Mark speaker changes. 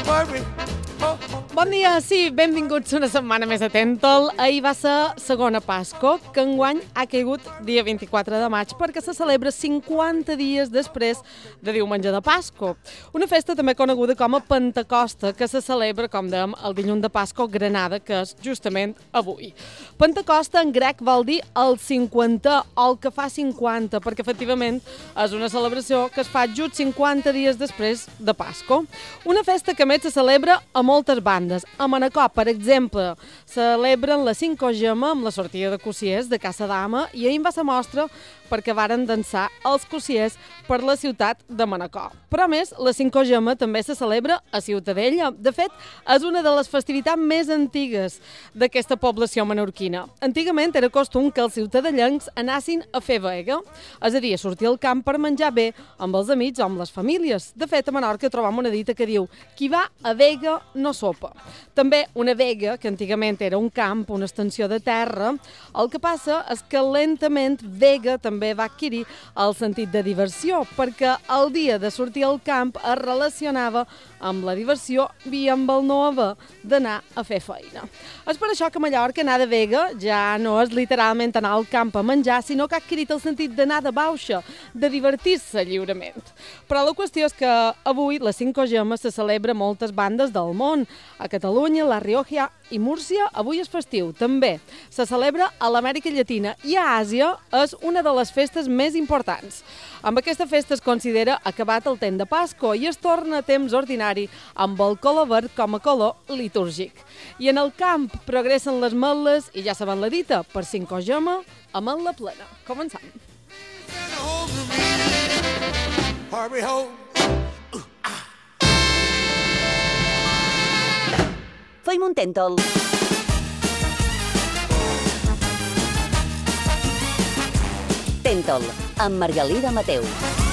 Speaker 1: worry. Oh, oh.
Speaker 2: Bon dia, sí, benvinguts una setmana més a Tentol. Ahir va ser segona Pasco, que enguany ha caigut dia 24 de maig perquè se celebra 50 dies després de diumenge de Pasco. Una festa també coneguda com a Pentecosta, que se celebra, com dèiem, el dilluns de Pasco Granada, que és justament avui. Pentecosta en grec vol dir el 50 o el que fa 50, perquè efectivament és una celebració que es fa just 50 dies després de Pasco. Una festa que a més se celebra a moltes bandes. A Manacor, per exemple, celebren la 5 amb la sortida de cossiers de Casa Dama i ahir va ser mostra perquè varen dansar els cossiers per la ciutat de Manacor. Però a més, la 5 també se celebra a Ciutadella. De fet, és una de les festivitats més antigues d'aquesta població menorquina. Antigament era costum que els ciutadellencs anessin a fer vega, és a dir, a sortir al camp per menjar bé amb els amics o amb les famílies. De fet, a Menorca trobam una dita que diu «Qui va a vega no sopa». També una vega, que antigament era un camp, una extensió de terra, el que passa és que lentament vega també va adquirir el sentit de diversió, perquè el dia de sortir al camp es relacionava amb la diversió i amb el no haver d'anar a fer feina. És per això que a Mallorca anar de vega ja no és literalment anar al camp a menjar, sinó que ha adquirit el sentit d'anar de bauxa, de divertir-se lliurement. Però la qüestió és que avui la 5 se celebra a moltes bandes del món. A Catalunya, La Rioja i Múrcia avui és festiu, també. Se celebra a l'Amèrica Llatina i a Àsia és una de les festes més importants. Amb aquesta festa es considera acabat el temps de Pasco i es torna a temps ordinari amb el color verd com a color litúrgic. I en el camp progressen les metles i ja saben la dita, per 5 ametla plena. Començam.
Speaker 1: Hurry home.
Speaker 3: Feim un Tentol. Tentol, amb Margalida Mateu.